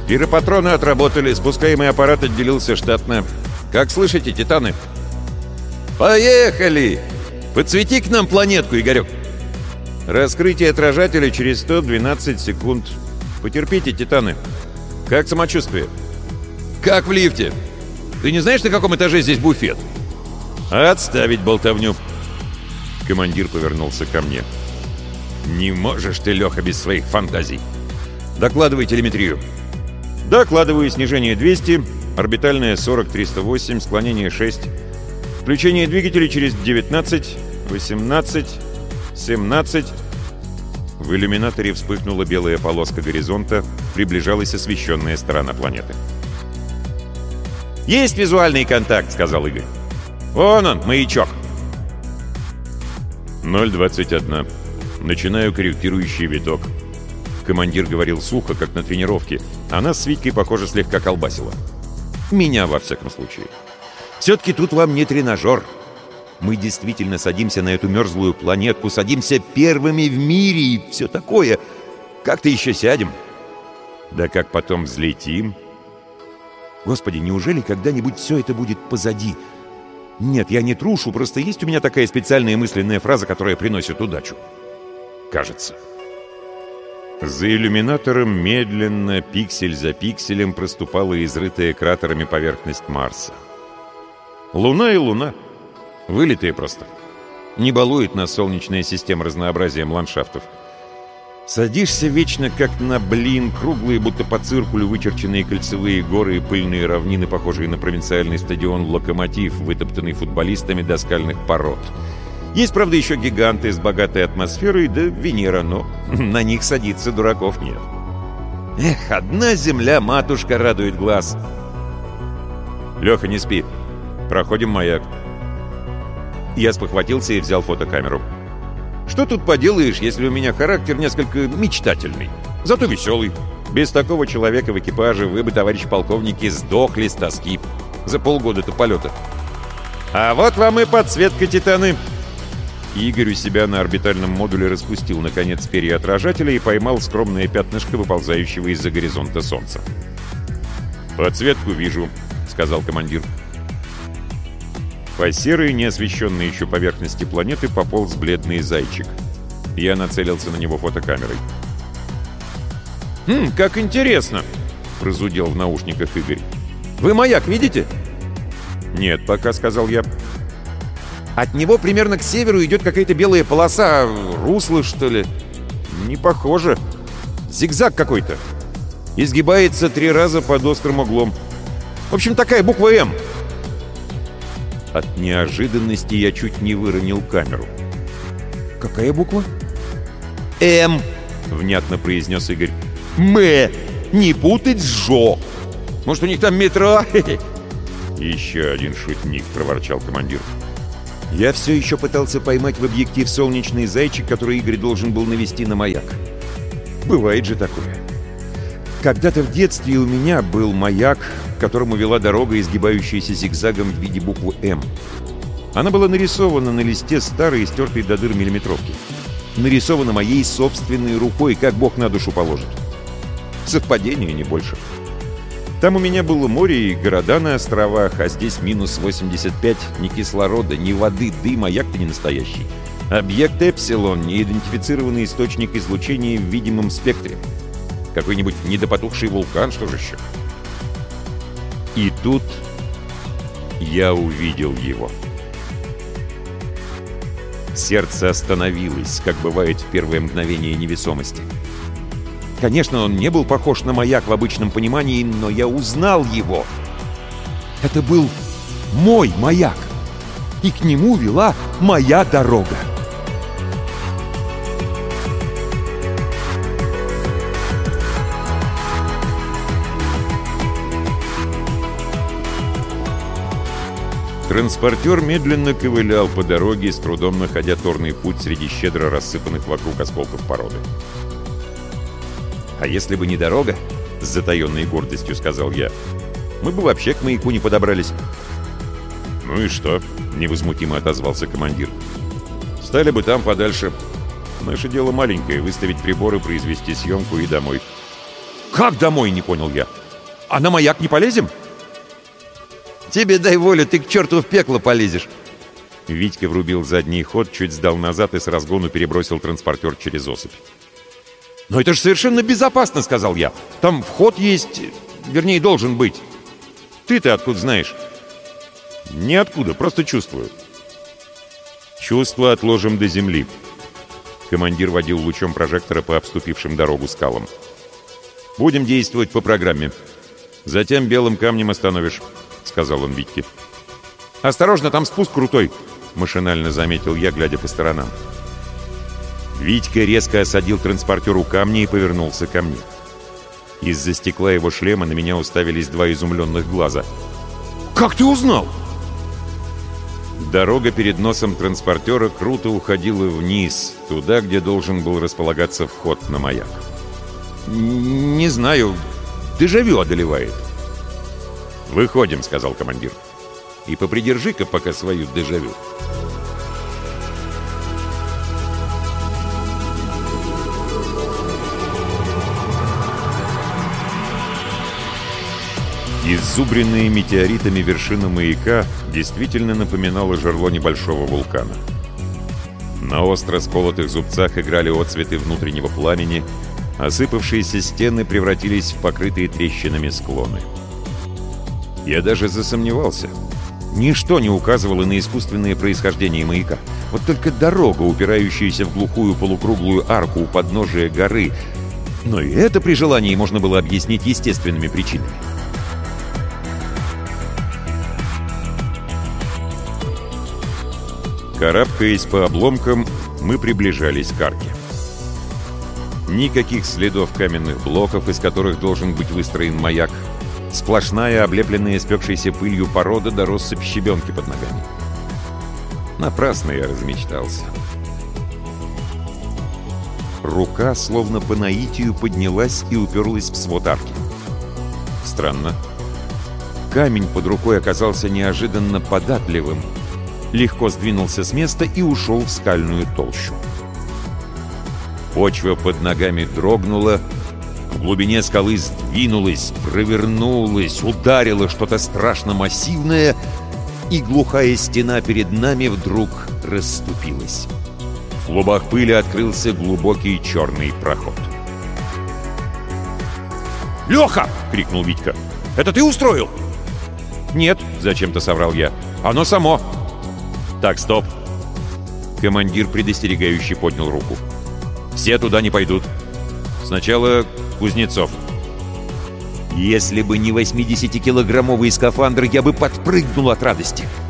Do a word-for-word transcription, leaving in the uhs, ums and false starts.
Пиропатроны отработали, спускаемый аппарат отделился штатно. Как слышите, титаны? Поехали! Подсвети к нам планетку, Игорек. Раскрытие отражателя через сто двенадцать секунд. Потерпите, титаны. Как самочувствие? Как в лифте. Ты не знаешь, на каком этаже здесь буфет? Отставить болтовню. Командир повернулся ко мне. Не можешь ты, Леха, без своих фантазий. Докладывай телеметрию. Докладываю снижение двести, орбитальное сорок триста восемь, склонение шесть. Включение двигателей через девятнадцать, восемнадцать, семнадцать. В иллюминаторе вспыхнула белая полоска горизонта, приближалась освещенная сторона планеты. «Есть визуальный контакт», — сказал Игорь. «Вон он, маячок». ноль двадцать один. Начинаю корректирующий виток. Командир говорил сухо, как на тренировке, а нас с Витькой, похоже, слегка колбасило. Меня, во всяком случае. Все-таки тут вам не тренажер. Мы действительно садимся на эту мерзлую планетку, садимся первыми в мире и все такое. Как-то еще сядем. Да как потом взлетим. Господи, неужели когда-нибудь все это будет позади? Нет, я не трушу, просто есть у меня такая специальная мысленная фраза, которая приносит удачу. Кажется. За иллюминатором медленно, пиксель за пикселем, проступала изрытая кратерами поверхность Марса. Луна и Луна. Вылитые просто. Не балует нас солнечная система разнообразием ландшафтов. Садишься вечно как на блин, круглые, будто по циркулю вычерченные кольцевые горы и пыльные равнины, похожие на провинциальный стадион «Локомотив», вытоптанный футболистами до скальных пород. Есть, правда, еще гиганты с богатой атмосферой, да Венера, но на них садиться дураков нет. Эх, одна земля, матушка, радует глаз. Леха, не спи. Проходим маяк. Я спохватился и взял фотокамеру. Что тут поделаешь, если у меня характер несколько мечтательный, зато веселый. Без такого человека в экипаже вы бы, товарищ полковники, сдохли с тоски. За полгода-то полета. А вот вам и подсветка, титаны. Игорь у себя на орбитальном модуле распустил, наконец, перья отражателя и поймал скромное пятнышко, выползающего из-за горизонта солнца. «Подсветку вижу», — сказал командир. По серой, неосвещенной еще поверхности планеты пополз бледный зайчик. Я нацелился на него фотокамерой. «Хм, как интересно!» — разудел в наушниках Игорь. «Вы маяк видите?» «Нет, пока», — сказал я. «От него примерно к северу идет какая-то белая полоса, русло, что ли?» «Не похоже. Зигзаг какой-то. Изгибается три раза под острым углом. В общем, такая буква «М». От неожиданности я чуть не выронил камеру. «Какая буква?» «М», — внятно произнес Игорь. «М, не путать с ЖО. Может, у них там метро?» «Еще один шутник», — проворчал командир. Я все еще пытался поймать в объектив солнечный зайчик, который Игорь должен был навести на маяк. Бывает же такое. Когда-то в детстве у меня был маяк, к которому вела дорога, изгибающаяся зигзагом в виде буквы «М». Она была нарисована на листе старой, стертой до дыр миллиметровки. Нарисована моей собственной рукой, как Бог на душу положит. Совпадение, не больше. Там у меня было море и города на островах, а здесь минус восемьдесят пять, ни кислорода, ни воды, дым, маяк-то не настоящий. Объект Эпсилон — неидентифицированный источник излучения в видимом спектре. Какой-нибудь недопотухший вулкан, что же еще? И тут я увидел его. Сердце остановилось, как бывает в первое мгновение невесомости. Конечно, он не был похож на маяк в обычном понимании, но я узнал его. Это был мой маяк, и к нему вела моя дорога. Транспортер медленно ковылял по дороге, с трудом находя торный путь среди щедро рассыпанных вокруг осколков породы. «А если бы не дорога, — с затаенной гордостью сказал я, — мы бы вообще к маяку не подобрались». «Ну и что?» — невозмутимо отозвался командир. «Стали бы там подальше. Наше дело маленькое — выставить приборы, произвести съемку и домой. «Как домой?» — не понял я. «А на маяк не полезем?» «Тебе дай волю, ты к черту в пекло полезешь!» Витька врубил задний ход, чуть сдал назад и с разгону перебросил транспортер через осыпь. «Но это же совершенно безопасно!» — сказал я. «Там вход есть, вернее, должен быть. Ты-то откуда знаешь?» «Ниоткуда, просто чувствую». «Чувство отложим до земли». Командир водил лучом прожектора по обступившим дорогу скалам. «Будем действовать по программе. Затем белым камнем остановишь», — сказал он Витьке. «Осторожно, там спуск крутой», — машинально заметил я, глядя по сторонам. Витька резко осадил транспортер у камня и повернулся ко мне. Из-за стекла его шлема на меня уставились два изумленных глаза. «Как ты узнал?» Дорога перед носом транспортера круто уходила вниз, туда, где должен был располагаться вход на маяк. «Не знаю, дежавю одолевает». «Выходим», — сказал командир. «И попридержи-ка пока свою дежавю». Иззубренная метеоритами вершина маяка действительно напоминала жерло небольшого вулкана. На остро сколотых зубцах играли отцветы внутреннего пламени, осыпавшиеся стены превратились в покрытые трещинами склоны. Я даже засомневался. Ничто не указывало на искусственное происхождение маяка. Вот только дорога, упирающаяся в глухую полукруглую арку у подножия горы. Но и это при желании можно было объяснить естественными причинами. Карабкаясь по обломкам, мы приближались к арке. Никаких следов каменных блоков, из которых должен быть выстроен маяк. Сплошная, облепленная спекшейся пылью порода до россыпь щебенки под ногами. Напрасно я размечтался. Рука, словно по наитию, поднялась и уперлась в свод арки. Странно. Камень под рукой оказался неожиданно податливым, легко сдвинулся с места и ушел в скальную толщу. Почва под ногами дрогнула, в глубине скалы сдвинулась, провернулась, ударило что-то страшно массивное, и глухая стена перед нами вдруг расступилась. В клубах пыли открылся глубокий черный проход. «Леха!» — крикнул Витька. «Это ты устроил?» «Нет», — зачем-то соврал я. «Оно само». «Так, стоп!» Командир предостерегающе поднял руку. «Все туда не пойдут. Сначала Кузнецов». Если бы не восьмидесятикилограммовый скафандр, я бы подпрыгнул от радости.